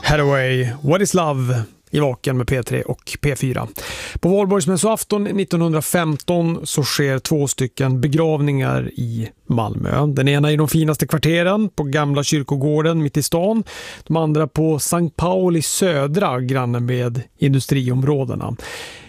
Hathaway, What is Love i Vaken med P3 och P4. På Valborgsmässoafton 1915 så sker 2 stycken begravningar i Malmö. Den ena i de finaste kvarteren på Gamla kyrkogården mitt i stan. De andra på Sankt Pauli södra, grannen med industriområdena.